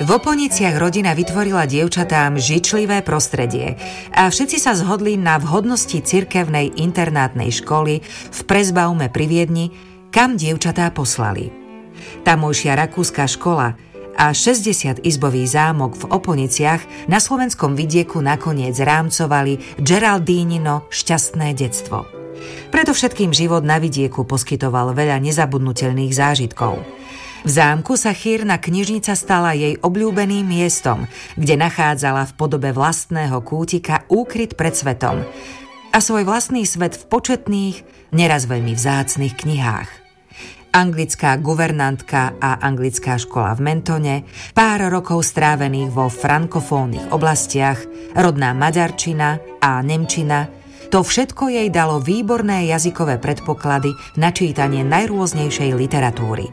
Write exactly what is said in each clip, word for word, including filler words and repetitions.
V Oponiciach rodina vytvorila dievčatám žičlivé prostredie a všetci sa zhodli na vhodnosti cirkevnej internátnej školy v Presbaume pri Viedni, kam dievčatá poslali. Tamojšia rakúska škola a šesťdesiatizbový zámok v Oponiciach na slovenskom vidieku nakoniec rámcovali Geraldínino šťastné detstvo. Predovšetkým život na vidieku poskytoval veľa nezabudnutelných zážitkov. V zámku sa chýrna knižnica stala jej obľúbeným miestom, kde nachádzala v podobe vlastného kútika úkryt pred svetom a svoj vlastný svet v početných, neraz veľmi vzácnych knihách. Anglická guvernantka a anglická škola v Mentone, pár rokov strávených vo frankofónnych oblastiach, rodná maďarčina a nemčina, to všetko jej dalo výborné jazykové predpoklady na čítanie najrôznejšej literatúry.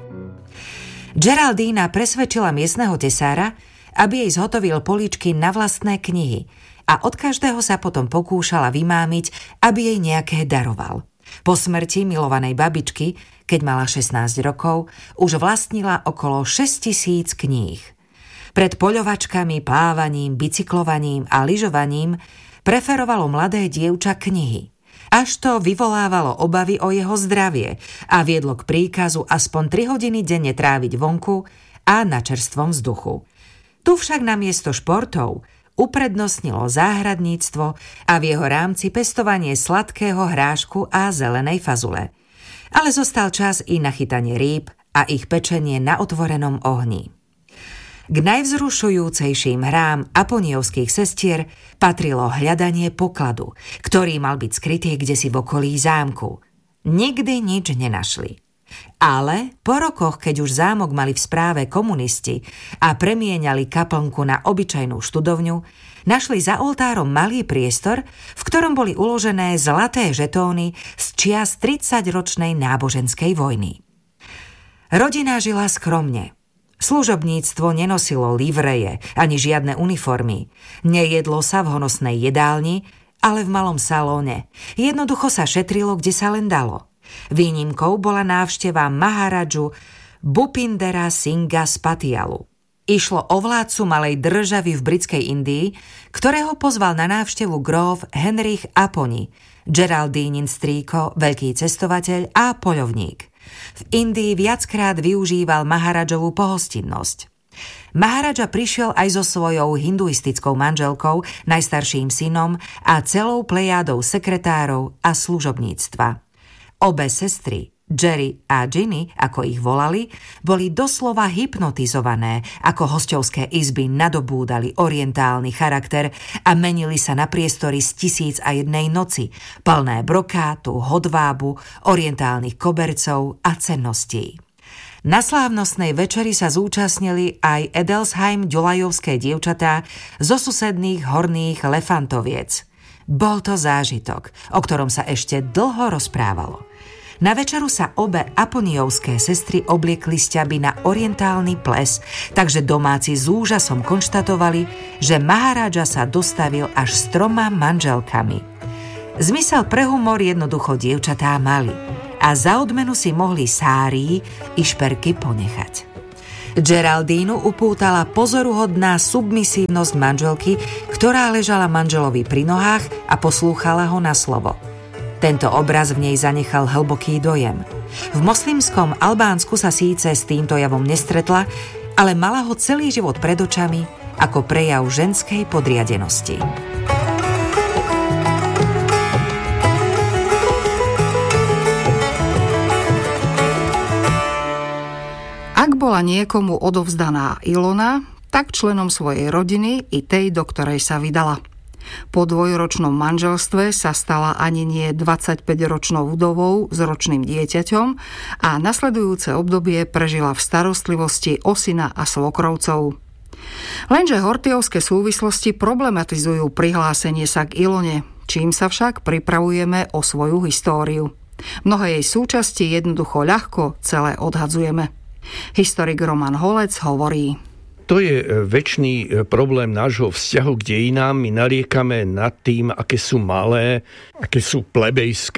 Geraldína presvedčila miestneho tesára, aby jej zhotovil políčky na vlastné knihy a od každého sa potom pokúšala vymámiť, aby jej nejaké daroval. Po smrti milovanej babičky, keď mala šestnásť rokov, už vlastnila okolo šesťtisíc kníh. Pred poľovačkami, plávaním, bicyklovaním a lyžovaním preferovalo mladé dievča knihy. Až to vyvolávalo obavy o jeho zdravie a viedlo k príkazu aspoň tri hodiny denne tráviť vonku a na čerstvom vzduchu. Tu však namiesto športov uprednostnilo záhradníctvo a v jeho rámci pestovanie sladkého hrášku a zelenej fazule. Ale zostal čas i na chytanie rýb a ich pečenie na otvorenom ohni. K najvzrušujúcejším hrám aponiovských sestier patrilo hľadanie pokladu, ktorý mal byť skrytý kdesi v okolí zámku. Nikdy nič nenašli. Ale po rokoch, keď už zámok mali v správe komunisti a premieňali kaplnku na obyčajnú študovňu, našli za oltárom malý priestor, v ktorom boli uložené zlaté žetóny z čias tridsaťročnej náboženskej vojny. Rodina žila skromne. Služobníctvo nenosilo livreje ani žiadne uniformy. Nejedlo sa v honosnej jedálni, ale v malom salóne. Jednoducho sa šetrilo, kde sa len dalo. Výnimkou bola návšteva Maharadžu Bhupindera Singha z Patialu. Išlo o vládcu malej državy v britskej Indii, ktorého pozval na návštevu gróf Henrich Apony, Geraldínin strýko, veľký cestovateľ a poľovník. V Indii viackrát využíval Maharadžovú pohostinnosť. Maharadža prišiel aj so svojou hinduistickou manželkou, najstarším synom a celou plejádou sekretárov a služobníctva. Obe sestry, Jerry a Ginny, ako ich volali, boli doslova hypnotizované, ako hosťovské izby nadobúdali orientálny charakter a menili sa na priestory z tisíc a jednej noci, plné brokátu, hodvábu, orientálnych kobercov a cenností. Na slávnostnej večeri sa zúčastnili aj Edelsheim ďolajovské dievčatá zo susedných horných Lefantoviec. Bol to zážitok, o ktorom sa ešte dlho rozprávalo. Na večeru sa obe aponiovské sestry obliekli sťaby na orientálny ples, takže domáci s úžasom konštatovali, že Maharadža sa dostavil až s troma manželkami. Zmysel pre humor jednoducho dievčatá mali a za odmenu si mohli sárii i šperky ponechať. Geraldínu upútala pozoruhodná submisívnosť manželky, ktorá ležala manželovi pri nohách a poslúchala ho na slovo. Tento obraz v nej zanechal hlboký dojem. V moslimskom Albánsku sa síce s týmto javom nestretla, ale mala ho celý život pred očami ako prejav ženskej podriadenosti. Ak bola niekomu odovzdaná Ilona, tak členom svojej rodiny i tej, do ktorej sa vydala. Po dvojročnom manželstve sa stala ani nie dvadsaťpäťročnou vdovou s ročným dieťaťom a nasledujúce obdobie prežila v starostlivosti o syna a svokrovcov. Lenže hortiovské súvislosti problematizujú prihlásenie sa k Ilone, čím sa však pripravujeme o svoju históriu. Mnohé jej súčasti jednoducho ľahko celé odhadzujeme. Historik Roman Holec hovorí: To je večný problém nášho vzťahu k dejinám. My nariekame nad tým, aké sú malé, aké sú plebejské.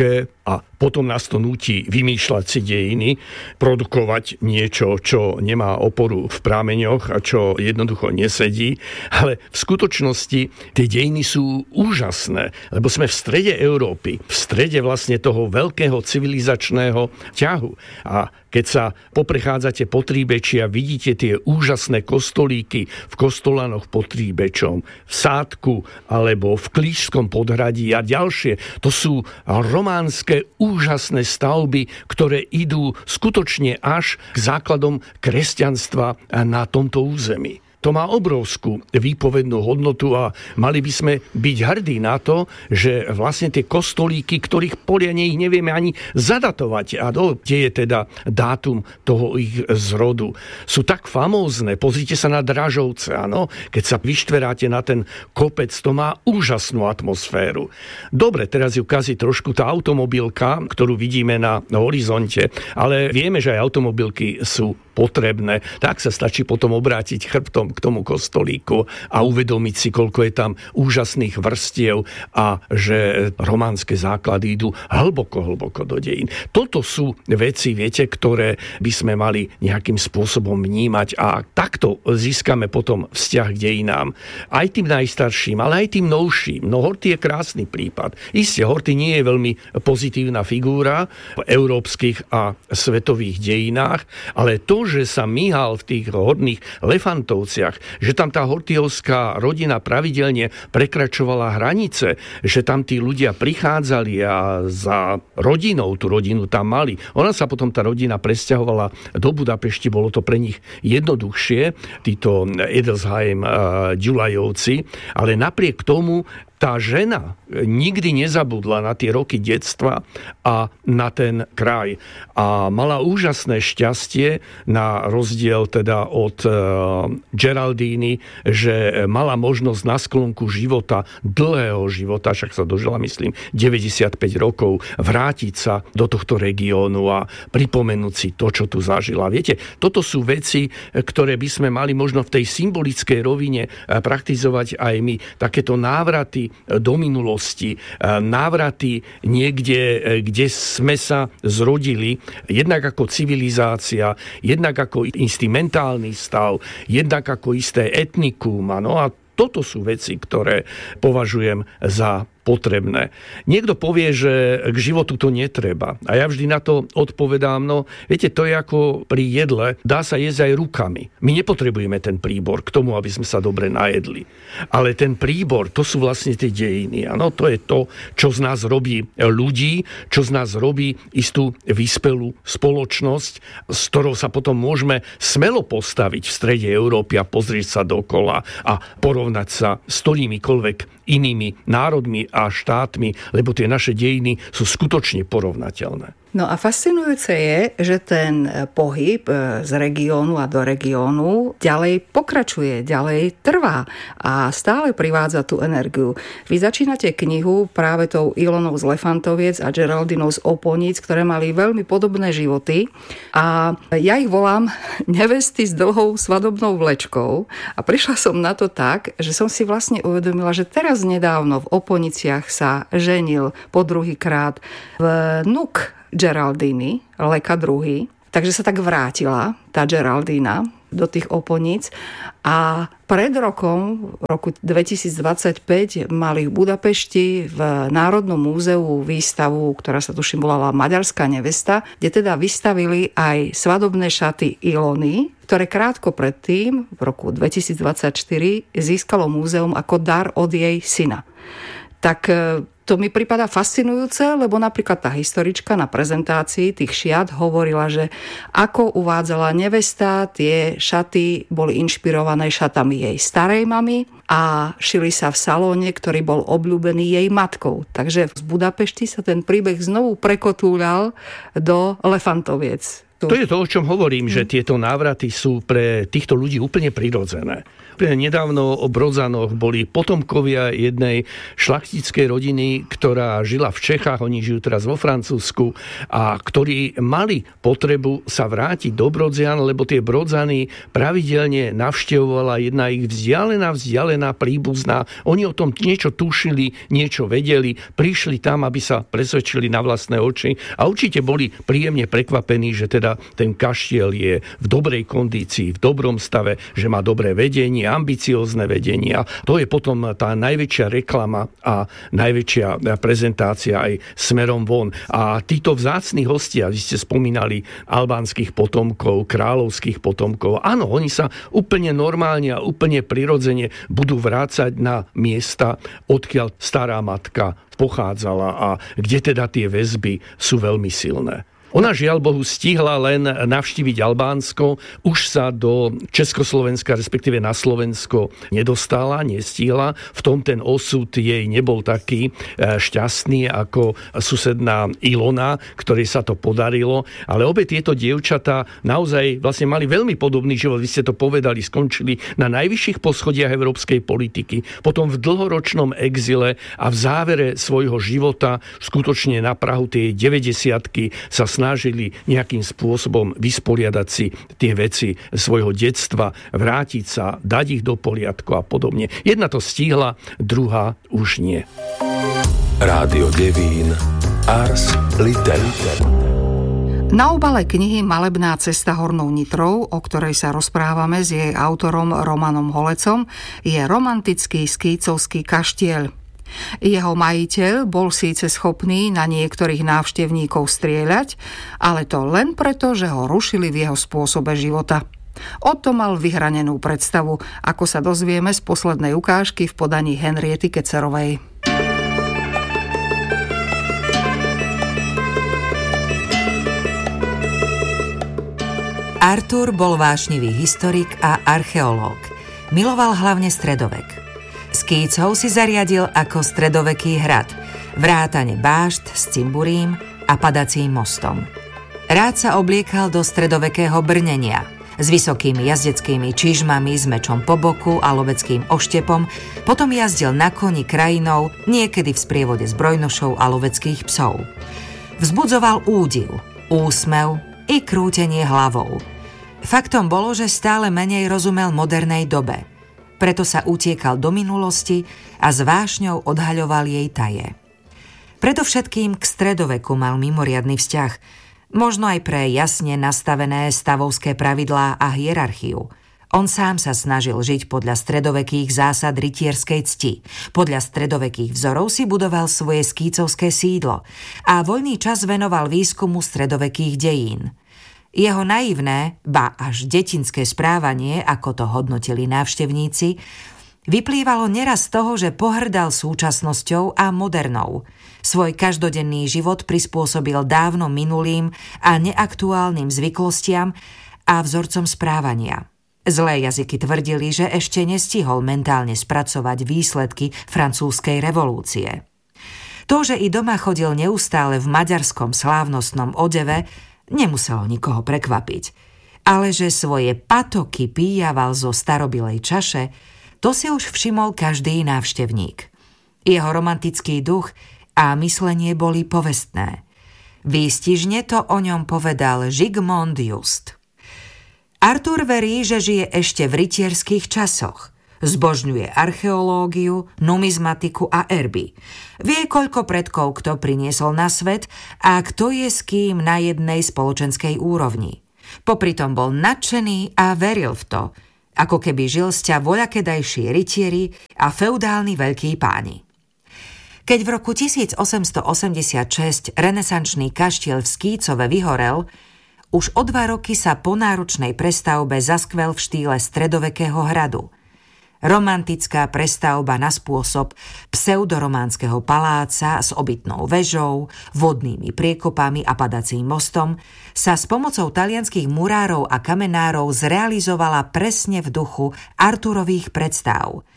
a potom nás to núti vymýšľať si dejiny, produkovať niečo, čo nemá oporu v prámeňoch a čo jednoducho nesedí. Ale v skutočnosti tie dejiny sú úžasné, lebo sme v strede Európy, v strede vlastne toho veľkého civilizačného ťahu. A keď sa poprechádzate po Tríbeči a vidíte tie úžasné kostolíky v kostolanoch pod Tríbečom, v Sádku alebo v Klíšskom podhradí a ďalšie, to sú románske úžasné stavby, ktoré idú skutočne až k základom kresťanstva na tomto území. To má obrovskú výpovednú hodnotu a mali by sme byť hrdí na to, že vlastne tie kostolíky, ktorých poriadne ich nevieme ani zadatovať a do, kde je teda dátum toho ich zrodu, sú tak famózne. Pozrite sa na Dražovce, áno? Keď sa vyštveráte na ten kopec, to má úžasnú atmosféru. Dobre, teraz ju kazí trošku tá automobilka, ktorú vidíme na horizonte, ale vieme, že aj automobilky sú potrebné. Tak sa stačí potom obrátiť chrbtom k tomu kostolíku a uvedomiť si, koľko je tam úžasných vrstiev a že románske základy idú hlboko, hlboko do dejín. Toto sú veci, viete, ktoré by sme mali nejakým spôsobom vnímať a takto získame potom vzťah k dejinám. Aj tým najstarším, ale aj tým novším. No Horthy je krásny prípad. Isté, Horthy nie je veľmi pozitívna figúra v európskych a svetových dejinách, ale to, že sa Mihal v tých horných Lefantovciach, že tam tá horthyovská rodina pravidelne prekračovala hranice, že tam tí ľudia prichádzali a za rodinou, tú rodinu tam mali. Ona sa potom, tá rodina, presťahovala do Budapešti, bolo to pre nich jednoduchšie, títo Edelsheim Ďulajovci, ale napriek tomu tá žena nikdy nezabudla na tie roky detstva a na ten kraj. A mala úžasné šťastie, na rozdiel teda od uh, Geraldíny, že mala možnosť na sklonku života, dlhého života, však sa dožila, myslím, deväťdesiatpäť rokov, vrátiť sa do tohto regiónu a pripomenúť si to, čo tu zažila. Viete, toto sú veci, ktoré by sme mali možno v tej symbolickej rovine praktizovať aj my. Takéto návraty do minulosti, návraty niekde, kde sme sa zrodili, jednak ako civilizácia, jednak ako istý mentálny stav, jednak ako isté etnikum. No a toto sú veci, ktoré považujem za potrebné. Niekto povie, že k životu to netreba. A ja vždy na to odpovedám, no viete, to je ako pri jedle, dá sa jesť aj rukami. My nepotrebujeme ten príbor k tomu, aby sme sa dobre najedli. Ale ten príbor, to sú vlastne tie dejiny. Áno, to je to, čo z nás robí ľudí, čo z nás robí istú vyspelú spoločnosť, s ktorou sa potom môžeme smelo postaviť v strede Európy a pozrieť sa dokola a porovnať sa s ktorýmikoľvek inými národmi a štátmi, lebo tie naše dejiny sú skutočne porovnateľné. No a fascinujúce je, že ten pohyb z regiónu a do regiónu ďalej pokračuje, ďalej trvá a stále privádza tú energiu. Vy začínate knihu práve tou Ilonou z Lefantoviec a Geraldinou z Oponíc, ktoré mali veľmi podobné životy a ja ich volám nevesty s dlhou svadobnou vlečkou a prišla som na to tak, že som si vlastne uvedomila, že teraz nedávno v Oponiciach sa ženil po druhýkrát vnuk Geraldíny, Leka druhý. Takže sa tak vrátila tá Geraldína do tých Oponíc a pred rokom, v roku dvetisícdvadsaťpäť, mali v Budapešti v Národnom múzeu výstavu, ktorá sa tuším volala Maďarská nevesta, kde teda vystavili aj svadobné šaty Ilony, ktoré krátko predtým, v roku dvetisícdvadsaťštyri, získalo múzeum ako dar od jej syna. Tak to mi pripadá fascinujúce, lebo napríklad tá historička na prezentácii tých šiat hovorila, že ako uvádzala nevesta, tie šaty boli inšpirované šatami jej starej mamy a šili sa v salóne, ktorý bol obľúbený jej matkou. Takže z Budapešti sa ten príbeh znovu prekotúľal do Lefantoviec. To je to, o čom hovorím, hmm. že tieto návraty sú pre týchto ľudí úplne prirodzené. Nedávno o Brodzanoch boli potomkovia jednej šlachtickej rodiny, ktorá žila v Čechách, oni žijú teraz vo Francúzsku, a ktorí mali potrebu sa vrátiť do Brodzian, lebo tie Brodzany pravidelne navštevovala jedna ich vzdialená, vzdialená príbuzná. Oni o tom niečo tušili, niečo vedeli, prišli tam, aby sa presvedčili na vlastné oči a určite boli príjemne prekvapení, že teda ten kaštiel je v dobrej kondícii, v dobrom stave, že má dobré vedenie, ambiciózne vedenie. A to je potom tá najväčšia reklama a najväčšia prezentácia aj smerom von. A títo vzácni hostia, vy ste spomínali albánskych potomkov, kráľovských potomkov, áno, oni sa úplne normálne a úplne prirodzene budú vrácať na miesta, odkiaľ stará matka pochádzala a kde teda tie väzby sú veľmi silné. Ona žiaľ Bohu stihla len navštíviť Albánsko, už sa do Československa, respektíve na Slovensko nedostala, nestihla. V tom ten osud jej nebol taký šťastný ako susedná Ilona, ktorej sa to podarilo. Ale obe tieto dievčatá naozaj vlastne mali veľmi podobný život. Vy ste to povedali, skončili na najvyšších poschodiach európskej politiky, potom v dlhoročnom exile a v závere svojho života, skutočne na prahu tej deväťdesiatky, sa snažili nejakým spôsobom vysporiadať si tie veci svojho detstva, vrátiť sa, dať ich do poriadku a podobne. Jedna to stihla, druhá už nie. Rádio Devín, Ars Literatury. Na obale knihy Malebná cesta hornou Nitrou, o ktorej sa rozprávame s jej autorom Romanom Holecom, je romantický skýcovský kaštieľ. Jeho majiteľ bol síce schopný na niektorých návštevníkov strieľať, ale to len preto, že ho rušili v jeho spôsobe života. O tom mal vyhranenú predstavu, ako sa dozvieme z poslednej ukážky v podaní Henriety Kecerovej. Artur bol vášnivý historik a archeológ. Miloval hlavne stredovek. Skýcov si zariadil ako stredoveký hrad, vrátane bášt s cimburím a padacím mostom. Rád sa obliekal do stredovekého brnenia s vysokými jazdeckými čižmami, s mečom po boku a loveckým oštepom, potom jazdil na koni krajinou, niekedy v sprievode zbrojnošov a loveckých psov. Vzbudzoval údiv, úsmev i krútenie hlavou. Faktom bolo, že stále menej rozumel modernej dobe. Preto sa utiekal do minulosti a s vášňou odhaľoval jej taje. Predovšetkým k stredoveku mal mimoriadny vzťah, možno aj pre jasne nastavené stavovské pravidlá a hierarchiu. On sám sa snažil žiť podľa stredovekých zásad rytierskej cti. Podľa stredovekých vzorov si budoval svoje skýcovské sídlo a voľný čas venoval výskumu stredovekých dejín. Jeho naivné, ba až detinské správanie, ako to hodnotili návštevníci, vyplývalo neraz z toho, že pohrdal súčasnosťou a modernou. Svoj každodenný život prispôsobil dávno minulým a neaktuálnym zvyklostiam a vzorcom správania. Zlé jazyky tvrdili, že ešte nestihol mentálne spracovať výsledky francúzskej revolúcie. To, že i doma chodil neustále v maďarskom slávnostnom odeve, nemuselo nikoho prekvapiť. Ale že svoje patoky píjaval zo starobilej čaše, to si už všimol každý návštevník. Jeho romantický duch a myslenie boli povestné. Výstižne to o ňom povedal Zsigmond Just. Artur verí, že žije ešte v rytierských časoch. Zbožňuje archeológiu, numizmatiku a erby. Vie, koľko predkov kto priniesol na svet a kto je s kým na jednej spoločenskej úrovni. Popritom bol nadšený a veril v to, ako keby žil sťa voľakedajší rytieri a feudálni veľkí páni. Keď v roku tisícosemstoosemdesiatšesť renesančný kaštiel v Skýcove vyhorel, už o dva roky sa po náročnej prestavbe zaskvel v štýle stredovekého hradu. Romantická prestavba na spôsob pseudorománskeho paláca s obytnou vežou, vodnými priekopami a padacím mostom sa s pomocou talianskych murárov a kamenárov zrealizovala presne v duchu Arturových predstav.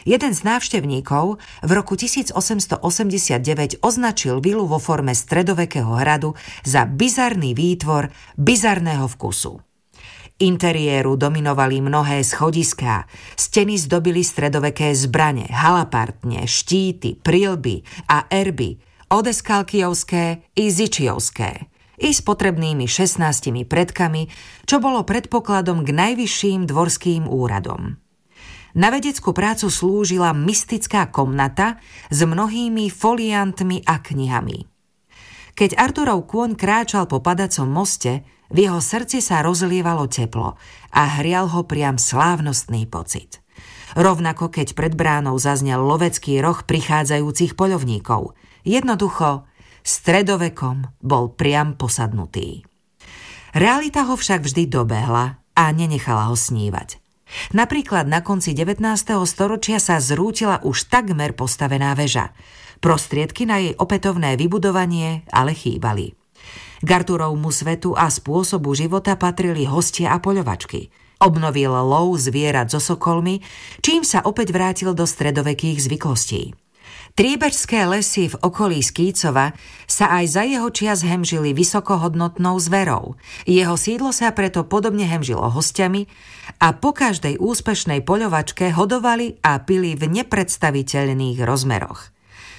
Jeden z návštevníkov v roku tisícosemstoosemdesiatdeväť označil vilu vo forme stredovekého hradu za bizarný výtvor bizarného vkusu. Interiéru dominovali mnohé schodiská, steny zdobili stredoveké zbrane, halapartne, štíty, prilby a erby, odeskalkijovské i zičijovské, i s potrebnými šestnástimi predkami, čo bolo predpokladom k najvyšším dvorským úradom. Na vedeckú prácu slúžila mystická komnata s mnohými foliantmi a knihami. Keď Arturov kôň kráčal po padacom moste, v jeho srdci sa rozlievalo teplo a hrial ho priam slávnostný pocit. Rovnako keď pred bránou zaznel lovecký roh prichádzajúcich poľovníkov. Jednoducho, stredovekom bol priam posadnutý. Realita ho však vždy dobehla a nenechala ho snívať. Napríklad na konci devätnásteho storočia sa zrútila už takmer postavená väža. Prostriedky na jej opätovné vybudovanie ale chýbali. K Arturovmu svetu a spôsobu života patrili hostia a poľovačky. Obnovil lov zvierat so sokolmi, čím sa opäť vrátil do stredovekých zvyklostí. Tríbežské lesy v okolí Skícova sa aj za jeho čias hemžili vysokohodnotnou zverou. Jeho sídlo sa preto podobne hemžilo hostiami a po každej úspešnej poľovačke hodovali a pili v nepredstaviteľných rozmeroch.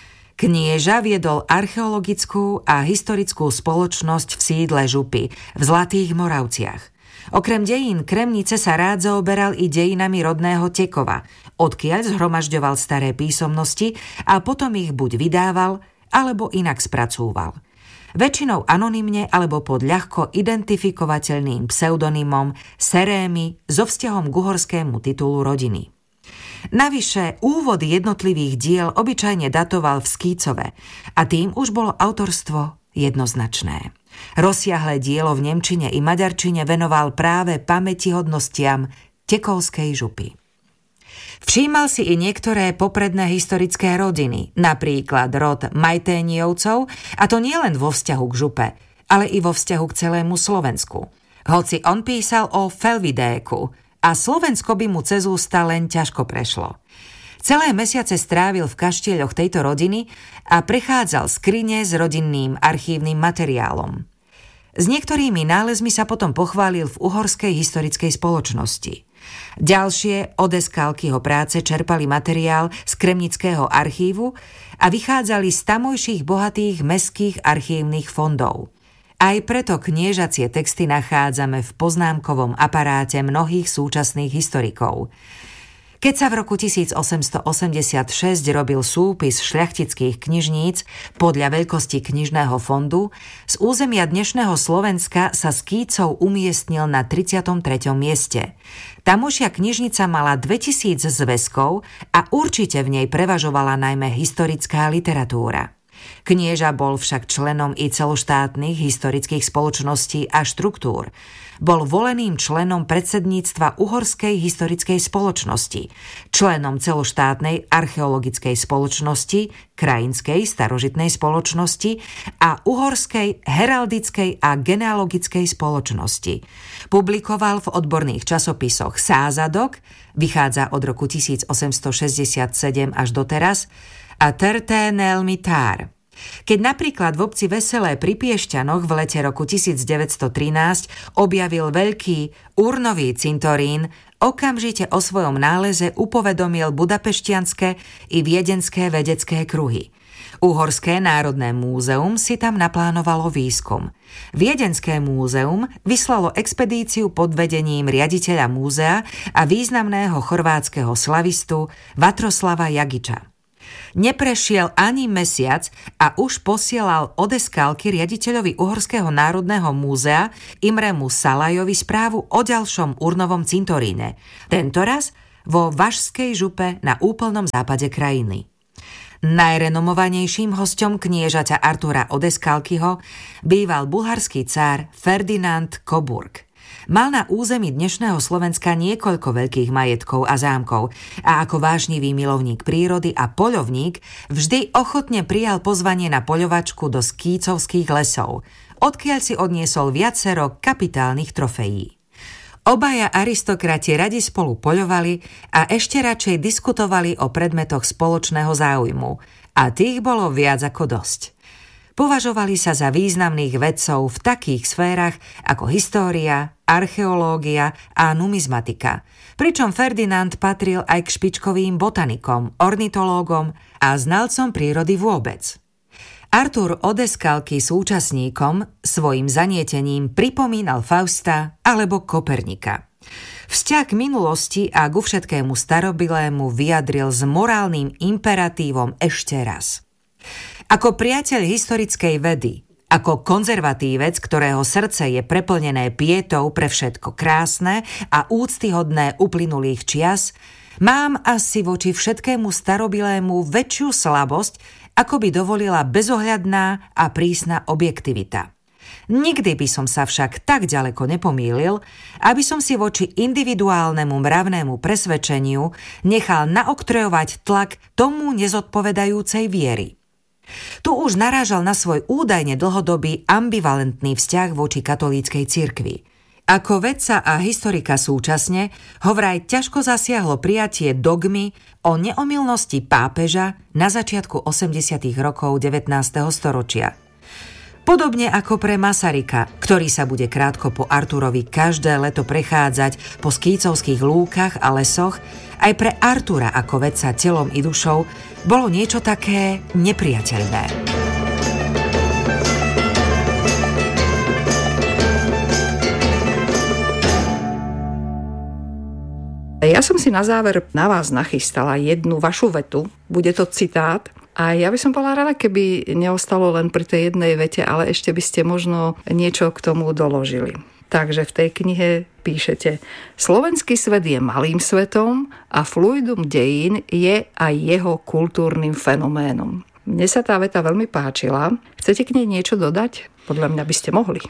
Knieža viedol archeologickú a historickú spoločnosť v sídle Župy v Zlatých Moravciach. Okrem dejín Kremnice sa rád zaoberal i dejinami rodného Tekova, odkiaľ zhromažďoval staré písomnosti a potom ich buď vydával, alebo inak spracúval. Väčšinou anonymne alebo pod ľahko identifikovateľným pseudonymom Serémy so vzťahom k uhorskému titulu rodiny. Navyše úvod jednotlivých diel obyčajne datoval v Skícove a tým už bolo autorstvo jednoznačné. Rozsiahle dielo v nemčine i maďarčine venoval práve pamätihodnostiam Tekovskej Župy. Všímal si i niektoré popredné historické rodiny, napríklad rod Majténiovcov, a to nielen vo vzťahu k Župe, ale i vo vzťahu k celému Slovensku. Hoci on písal o Felvidéku a Slovensko by mu cez ústa len ťažko prešlo. Celé mesiace strávil v kaštieľoch tejto rodiny a prechádzal skrine s rodinným archívnym materiálom. S niektorými nálezmi sa potom pochválil v Uhorskej historickej spoločnosti. Ďalšie odeskalkyho práce čerpali materiál z Kremnického archívu a vychádzali z tamojších bohatých mestských archívnych fondov. Aj preto kniežacie texty nachádzame v poznámkovom aparáte mnohých súčasných historikov. Keď sa v roku tisícosemstoosemdesiatšesť robil súpis šľachtických knižníc podľa veľkosti knižného fondu, z územia dnešného Slovenska sa Skícov umiestnil na tridsiatom treťom mieste. Tamošia knižnica mala dvetisíc zväzkov a určite v nej prevažovala najmä historická literatúra. Knieža bol však členom i celoštátnych historických spoločností a štruktúr. Bol voleným členom predsedníctva Uhorskej historickej spoločnosti, členom celoštátnej archeologickej spoločnosti, Krajinskej starožitnej spoločnosti a Uhorskej heraldickej a genealogickej spoločnosti. Publikoval v odborných časopisoch Sázadok, vychádza od roku tisícosemstošesťdesiatsedem až doteraz, a Történelmi-tár. Keď napríklad v obci Veselé pri Piešťanoch v lete roku tisícdeväťstotrinásť objavil veľký urnový cintorín, okamžite o svojom náleze upovedomil budapešťanské i viedenské vedecké kruhy. Uhorské národné múzeum si tam naplánovalo výskum. Viedenské múzeum vyslalo expedíciu pod vedením riaditeľa múzea a významného chorvátskeho slavistu Vatroslava Jagiča. Neprešiel ani mesiac a už posielal odeskalky riaditeľovi Uhorského národného múzea Imremu Salajovi správu o ďalšom urnovom cintoríne, tentoraz vo Vašskej Župe na úplnom západe krajiny. Najrenomovanejším hosťom kniežaťa Artura Odeskalkyho býval bulharský cár Ferdinand Coburg. Mal na území dnešného Slovenska niekoľko veľkých majetkov a zámkov a ako vášnivý milovník prírody a poľovník vždy ochotne prijal pozvanie na poľovačku do skícovských lesov, odkiaľ si odniesol viacero kapitálnych trofejí. Obaja aristokrati radi spolu poľovali a ešte radšej diskutovali o predmetoch spoločného záujmu. A tých bolo viac ako dosť. Považovali sa za významných vedcov v takých sférach ako história, archeológia a numizmatika. Pričom Ferdinand patril aj k špičkovým botanikom, ornitológom a znalcom prírody vôbec. Arthur Odescalchi súčasníkom svojim zanietením pripomínal Fausta alebo Kopernika. Vzťah k minulosti a ku všetkému starobilému vyjadril s morálnym imperatívom ešte raz. Ako priateľ historickej vedy, ako konzervatívec, ktorého srdce je preplnené pietou pre všetko krásne a úctyhodné uplynulých čias, mám asi voči všetkému starobilému väčšiu slabosť, ako by dovolila bezohľadná a prísna objektivita. Nikdy by som sa však tak ďaleko nepomýlil, aby som si voči individuálnemu mravnému presvedčeniu nechal naoktrojovať tlak tomu nezodpovedajúcej viery. Tu už narážal na svoj údajne dlhodobý ambivalentný vzťah voči katolíckej cirkvi. Ako vedca a historika súčasne ho vraj ťažko zasiahlo prijatie dogmy o neomylnosti pápeža na začiatku osemdesiatych rokov devätnásteho storočia. Podobne ako pre Masaryka, ktorý sa bude krátko po Arturovi každé leto prechádzať po skýcovských lúkach a lesoch, aj pre Artura ako vedca telom i dušou bolo niečo také nepriateľné. Ja som si na záver na vás nachystala jednu vašu vetu, bude to citát, a ja by som bola rada, keby neostalo len pri tej jednej vete, ale ešte by ste možno niečo k tomu doložili. Takže v tej knihe píšete: Slovenský svet je malým svetom a fluidum dejín je aj jeho kultúrnym fenoménom. Mne sa tá veta veľmi páčila. Chcete k nej niečo dodať? Podľa mňa by ste mohli.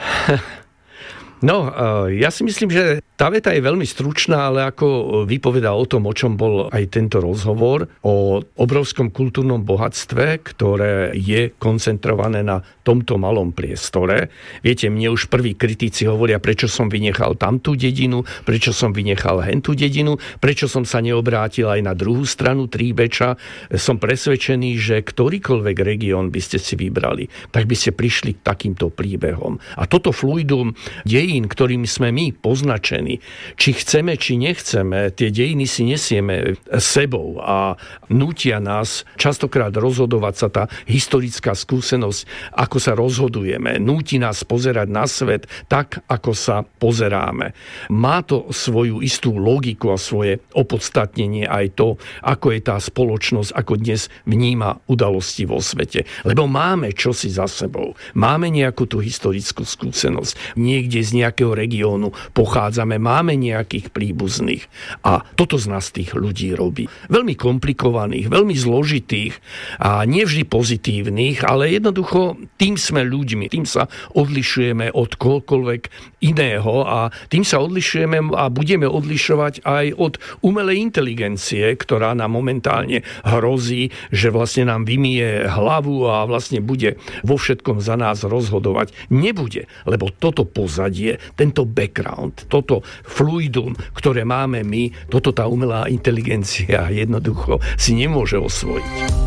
No, ja si myslím, že tá veta je veľmi stručná, ale ako vypovedá o tom, o čom bol aj tento rozhovor, o obrovskom kultúrnom bohatstve, ktoré je koncentrované na tomto malom priestore. Viete, mne už prví kritici hovoria, prečo som vynechal tamtú dedinu, prečo som vynechal hentú dedinu, prečo som sa neobrátil aj na druhú stranu Tríbeča. Som presvedčený, že ktorýkoľvek región by ste si vybrali, tak by ste prišli k takýmto príbehom. A toto fluidum dejín, ktorými sme my poznačení, či chceme, či nechceme, tie dejiny si nesieme sebou a nútia nás častokrát rozhodovať sa, tá historická skúsenosť, ako sa rozhodujeme, núti nás pozerať na svet tak, ako sa pozeráme. Má to svoju istú logiku a svoje opodstatnenie aj to, ako je tá spoločnosť, ako dnes vníma udalosti vo svete. Lebo máme čosi za sebou. Máme nejakú tú historickú skúsenosť. Niekde z nejakého regiónu pochádzame, máme nejakých príbuzných. A toto z nás tých ľudí robí. Veľmi komplikovaných, veľmi zložitých a nevždy pozitívnych, ale jednoducho tým sme ľuďmi, tým sa odlišujeme od kohokoľvek iného a tým sa odlišujeme a budeme odlišovať aj od umelej inteligencie, ktorá nám momentálne hrozí, že vlastne nám vymije hlavu a vlastne bude vo všetkom za nás rozhodovať. Nebude, lebo toto pozadie, tento background, toto fluidum, ktoré máme my, toto tá umelá inteligencia jednoducho si nemôže osvojiť.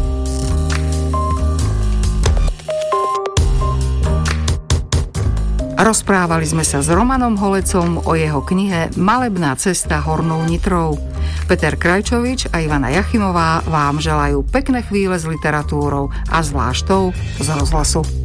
Rozprávali sme sa s Romanom Holecom o jeho knihe Malebná cesta hornou Nitrou. Peter Krajčovič a Ivana Jachimová vám želajú pekné chvíle s literatúrou a zvlášť tou z rozhlasu.